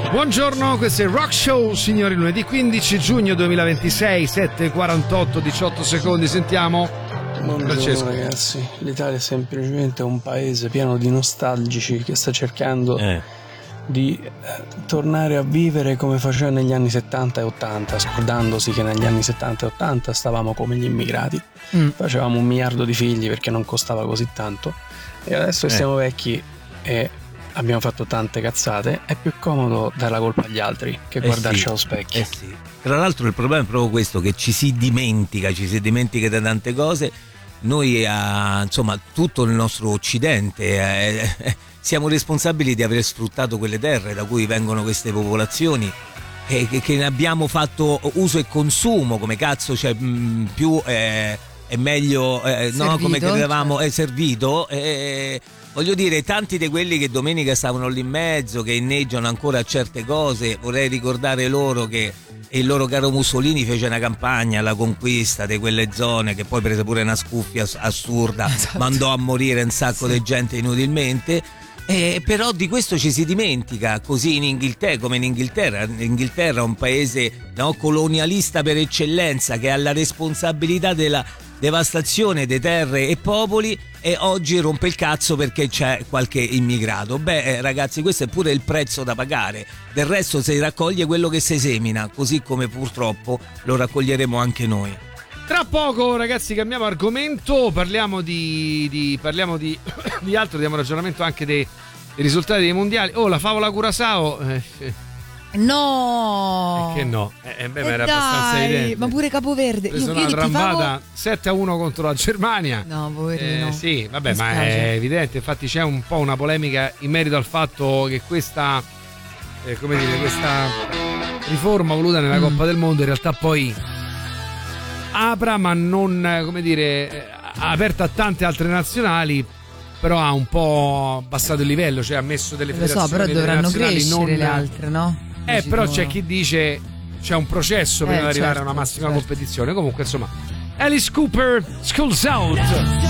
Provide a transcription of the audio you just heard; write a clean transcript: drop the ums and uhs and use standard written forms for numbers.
Buongiorno, questo è Rock Show, signori, lunedì 15 giugno 2026, 7:48, 18 secondi, sentiamo. Buongiorno ragazzi, l'Italia è semplicemente un paese pieno di nostalgici che sta cercando di tornare a vivere come faceva negli anni 70 e 80, scordandosi che negli anni 70 e 80 stavamo come gli immigrati, facevamo 1 miliardo di figli perché non costava così tanto, e adesso che siamo vecchi e abbiamo fatto tante cazzate, è più comodo dare la colpa agli altri che guardarci allo specchio. Sì. Tra l'altro il problema è proprio questo, che ci si dimentica da tante cose. Noi, insomma, tutto il nostro occidente, siamo responsabili di aver sfruttato quelle terre da cui vengono queste popolazioni, e che ne abbiamo fatto uso e consumo, come cazzo, cioè più è meglio, no, come credevamo, è servito. Voglio dire, tanti di quelli che domenica stavano lì in mezzo, che inneggiano ancora a certe cose, vorrei ricordare loro che il loro caro Mussolini fece una campagna alla conquista di quelle zone, che poi prese pure una scuffia assurda, mandò a morire un sacco di gente inutilmente. Però di questo ci si dimentica, così in Inghilterra, come in Inghilterra. L'Inghilterra è un paese, no, colonialista per eccellenza, che ha la responsabilità della devastazione di terre e popoli, e oggi rompe il cazzo perché c'è qualche immigrato. Ragazzi, questo è pure il prezzo da pagare. Del resto si raccoglie quello che si semina, così come purtroppo lo raccoglieremo anche noi. Tra poco, ragazzi, cambiamo argomento, parliamo di altro, diamo ragionamento anche dei risultati dei mondiali. Oh, la favola Curaçao. No! Che no? Ma era abbastanza evidente. Ma pure Capoverde. Io una arrambata 7-1 contro la Germania. No, poverino. Sì, vabbè, ma è evidente. Infatti c'è un po' una polemica in merito al fatto che questa questa riforma voluta nella Coppa del Mondo in realtà poi apra, ma non, ha aperto a tante altre nazionali, però ha un po' abbassato il livello, cioè ha messo delle federazioni. Lo so, però dovranno crescere le altre, no? Però c'è chi dice c'è un processo prima di arrivare a una massima competizione. Comunque, insomma, Alice Cooper, Schools Out.